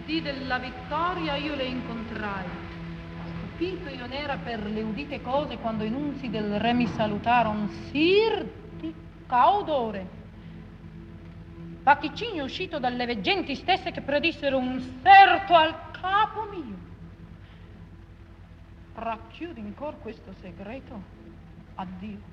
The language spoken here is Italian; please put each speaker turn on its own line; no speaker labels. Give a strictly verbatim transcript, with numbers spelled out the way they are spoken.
dì della vittoria io le incontrai. Stupito io n'era per le udite cose quando i nunzi del re mi salutaron, sir di caudore. Vaticigno uscito dalle veggenti stesse che predissero un serto al capo mio. Racchiudi in cor questo segreto. Addio.